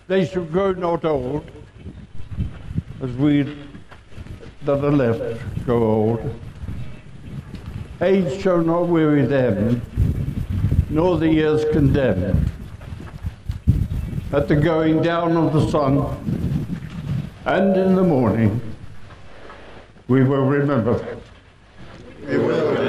They shall grow not old, as we that are left grow old. Age shall not weary them, nor the years condemn. At the going down of the sun, and in the morning, we will remember them. We will.